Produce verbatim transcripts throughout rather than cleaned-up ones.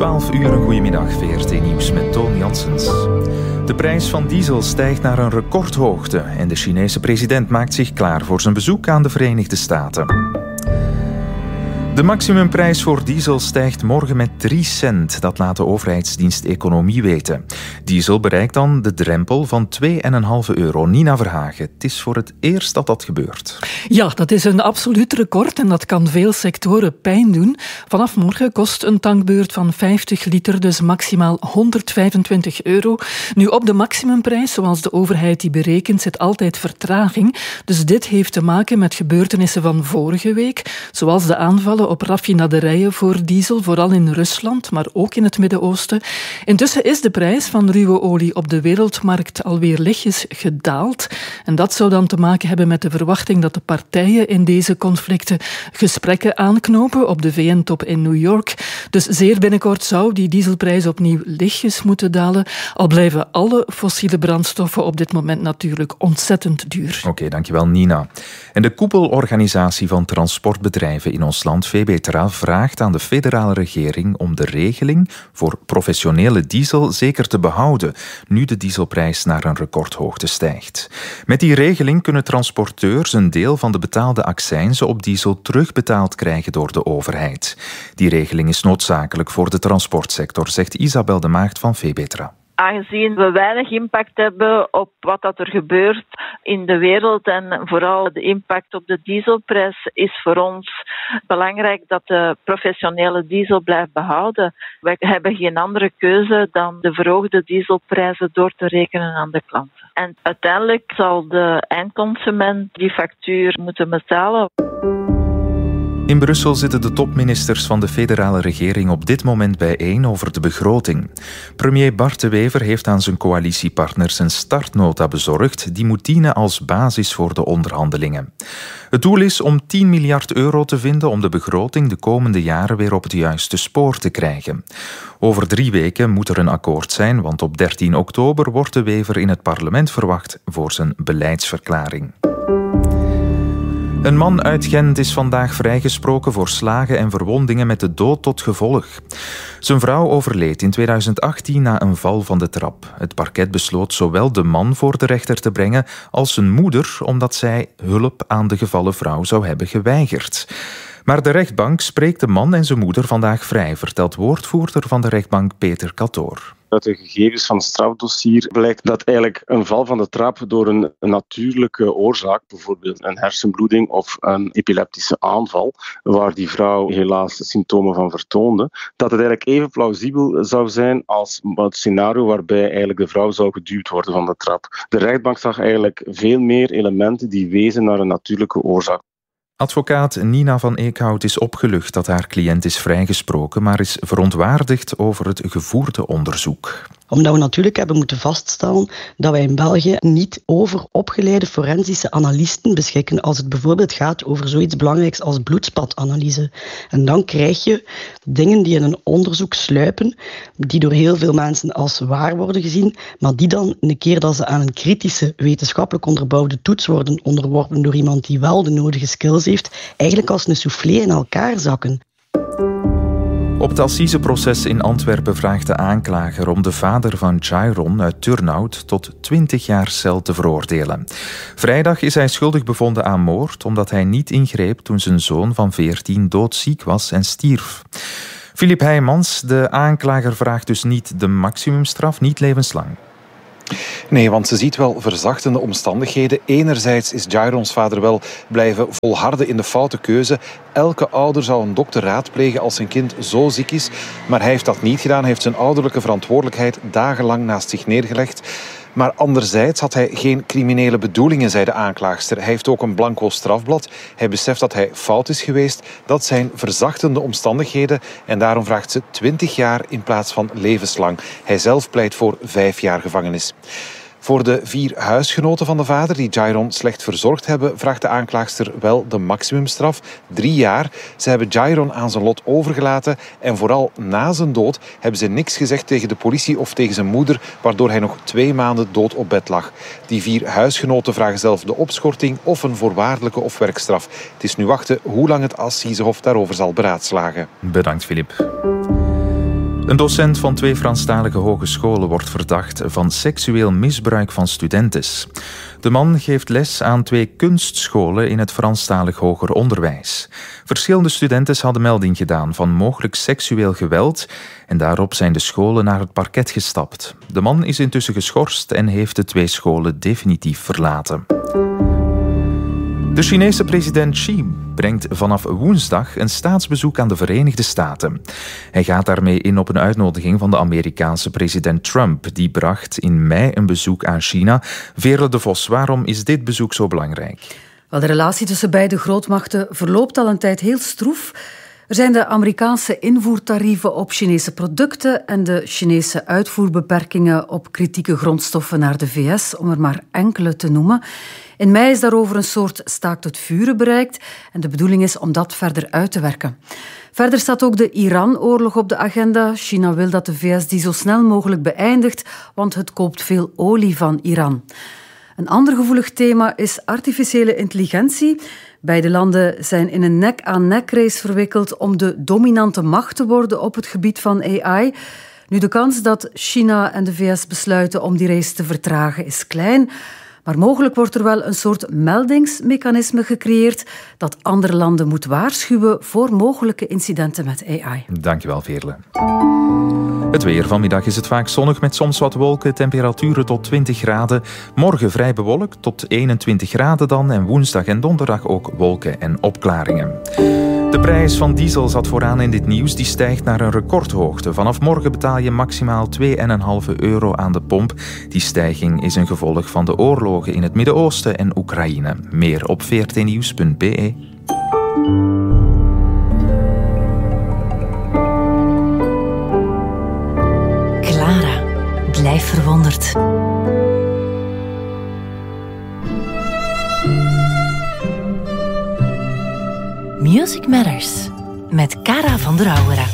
twaalf uur, een goedemiddag, V R T Nieuws met Toon Janssens. De prijs van diesel stijgt naar een recordhoogte en de Chinese president maakt zich klaar voor zijn bezoek aan de Verenigde Staten. De maximumprijs voor diesel stijgt morgen met drie cent. Dat laat de overheidsdienst Economie weten. Diesel bereikt dan de drempel van twee komma vijf euro. Nina Verhagen, het is voor het eerst dat dat gebeurt. Ja, dat is een absoluut record en dat kan veel sectoren pijn doen. Vanaf morgen kost een tankbeurt van vijftig liter dus maximaal honderdvijfentwintig euro. Nu, op de maximumprijs, zoals de overheid die berekent, zit altijd vertraging. Dus dit heeft te maken met gebeurtenissen van vorige week, zoals de aanvallen op raffinaderijen voor diesel, vooral in Rusland, maar ook in het Midden-Oosten. Intussen is de prijs van ruwe olie op de wereldmarkt alweer lichtjes gedaald. En dat zou dan te maken hebben met de verwachting dat de partijen in deze conflicten gesprekken aanknopen op de V N-top in New York. Dus zeer binnenkort zou die dieselprijs opnieuw lichtjes moeten dalen, al blijven alle fossiele brandstoffen op dit moment natuurlijk ontzettend duur. Oké, okay, dankjewel Nina. En de koepelorganisatie van transportbedrijven in ons land, Febetra, vraagt aan de federale regering om de regeling voor professionele diesel zeker te behouden, nu de dieselprijs naar een recordhoogte stijgt. Met die regeling kunnen transporteurs een deel van de betaalde accijnzen op diesel terugbetaald krijgen door de overheid. Die regeling is noodzakelijk voor de transportsector, zegt Isabel de Maagd van Febetra. Aangezien we weinig impact hebben op wat dat er gebeurt in de wereld en vooral de impact op de dieselprijs, is voor ons belangrijk dat de professionele diesel blijft behouden. Wij hebben geen andere keuze dan de verhoogde dieselprijzen door te rekenen aan de klanten. En uiteindelijk zal de eindconsument die factuur moeten betalen. In Brussel zitten de topministers van de federale regering op dit moment bijeen over de begroting. Premier Bart De Wever heeft aan zijn coalitiepartners een startnota bezorgd. Die moet dienen als basis voor de onderhandelingen. Het doel is om tien miljard euro te vinden om de begroting de komende jaren weer op het juiste spoor te krijgen. Over drie weken moet er een akkoord zijn, want op dertien oktober wordt De Wever in het parlement verwacht voor zijn beleidsverklaring. Een man uit Gent is vandaag vrijgesproken voor slagen en verwondingen met de dood tot gevolg. Zijn vrouw overleed in tweeduizend achttien na een val van de trap. Het parket besloot zowel de man voor de rechter te brengen als zijn moeder, omdat zij hulp aan de gevallen vrouw zou hebben geweigerd. Maar de rechtbank spreekt de man en zijn moeder vandaag vrij, vertelt woordvoerder van de rechtbank Peter Katoor. Uit de gegevens van het strafdossier blijkt dat eigenlijk een val van de trap door een natuurlijke oorzaak, bijvoorbeeld een hersenbloeding of een epileptische aanval, waar die vrouw helaas symptomen van vertoonde, dat het eigenlijk even plausibel zou zijn als het scenario waarbij eigenlijk de vrouw zou geduwd worden van de trap. De rechtbank zag eigenlijk veel meer elementen die wezen naar een natuurlijke oorzaak. Advocaat Nina van Eekhout is opgelucht dat haar cliënt is vrijgesproken, maar is verontwaardigd over het gevoerde onderzoek. Omdat we natuurlijk hebben moeten vaststellen dat wij in België niet over opgeleide forensische analisten beschikken als het bijvoorbeeld gaat over zoiets belangrijks als bloedspatanalyse. En dan krijg je dingen die in een onderzoek sluipen, die door heel veel mensen als waar worden gezien, maar die dan een keer dat ze aan een kritische, wetenschappelijk onderbouwde toets worden onderworpen door iemand die wel de nodige skills heeft, eigenlijk als een soufflé in elkaar zakken. Op het assiseproces in Antwerpen vraagt de aanklager om de vader van Jairon uit Turnhout tot twintig jaar cel te veroordelen. Vrijdag is hij schuldig bevonden aan moord omdat hij niet ingreep toen zijn zoon van veertien doodziek was en stierf. Filip Heijmans, de aanklager vraagt dus niet de maximumstraf, niet levenslang. Nee, want ze ziet wel verzachtende omstandigheden. Enerzijds is Jairons vader wel blijven volharden in de foute keuze. Elke ouder zou een dokter raadplegen als zijn kind zo ziek is. Maar hij heeft dat niet gedaan. Hij heeft zijn ouderlijke verantwoordelijkheid dagenlang naast zich neergelegd. Maar anderzijds had hij geen criminele bedoelingen, zei de aanklaagster. Hij heeft ook een blanco strafblad. Hij beseft dat hij fout is geweest. Dat zijn verzachtende omstandigheden en daarom vraagt ze twintig jaar in plaats van levenslang. Hij zelf pleit voor vijf jaar gevangenis. Voor de vier huisgenoten van de vader die Jairon slecht verzorgd hebben, vraagt de aanklaagster wel de maximumstraf, drie jaar. Ze hebben Jairon aan zijn lot overgelaten en vooral na zijn dood hebben ze niks gezegd tegen de politie of tegen zijn moeder, waardoor hij nog twee maanden dood op bed lag. Die vier huisgenoten vragen zelf de opschorting of een voorwaardelijke of werkstraf. Het is nu wachten hoe lang het Assisehof daarover zal beraadslagen. Bedankt, Filip. Een docent van twee Franstalige hogescholen wordt verdacht van seksueel misbruik van studentes. De man geeft les aan twee kunstscholen in het Franstalig hoger onderwijs. Verschillende studenten hadden melding gedaan van mogelijk seksueel geweld en daarop zijn de scholen naar het parket gestapt. De man is intussen geschorst en heeft de twee scholen definitief verlaten. De Chinese president Xi brengt vanaf woensdag een staatsbezoek aan de Verenigde Staten. Hij gaat daarmee in op een uitnodiging van de Amerikaanse president Trump. Die bracht in mei een bezoek aan China. Veerle de Vos, waarom is dit bezoek zo belangrijk? Wel, de relatie tussen beide grootmachten verloopt al een tijd heel stroef. Er zijn de Amerikaanse invoertarieven op Chinese producten en de Chinese uitvoerbeperkingen op kritieke grondstoffen naar de V S, om er maar enkele te noemen. In mei is daarover een soort staakt het vuren bereikt en de bedoeling is om dat verder uit te werken. Verder staat ook de Iran-oorlog op de agenda. China wil dat de V S die zo snel mogelijk beëindigt, want het koopt veel olie van Iran. Een ander gevoelig thema is artificiële intelligentie. Beide landen zijn in een nek-aan-nek race verwikkeld om de dominante macht te worden op het gebied van A I. Nu, de kans dat China en de V S besluiten om die race te vertragen is klein. Maar mogelijk wordt er wel een soort meldingsmechanisme gecreëerd dat andere landen moet waarschuwen voor mogelijke incidenten met A I. Dankjewel, Veerle. Het weer. Vanmiddag is het vaak zonnig met soms wat wolken. Temperaturen tot twintig graden. Morgen vrij bewolkt tot eenentwintig graden dan. En woensdag en donderdag ook wolken en opklaringen. De prijs van diesel zat vooraan in dit nieuws. Die stijgt naar een recordhoogte. Vanaf morgen betaal je maximaal twee komma vijf euro aan de pomp. Die stijging is een gevolg van de oorlogen in het Midden-Oosten en Oekraïne. Meer op v r t nieuws punt b e. Clara, blijf verwonderd. Music Matters met Cara van der Auwera.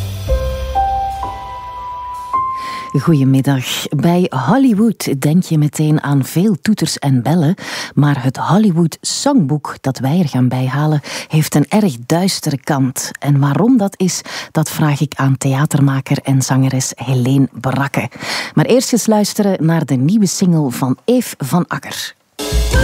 Goedemiddag. Bij Hollywood denk je meteen aan veel toeters en bellen, maar het Hollywood Songbook dat wij er gaan bijhalen heeft een erg duistere kant. En waarom dat is, dat vraag ik aan theatermaker en zangeres Helene Barakke. Maar eerst eens luisteren naar de nieuwe single van Eve van Akker.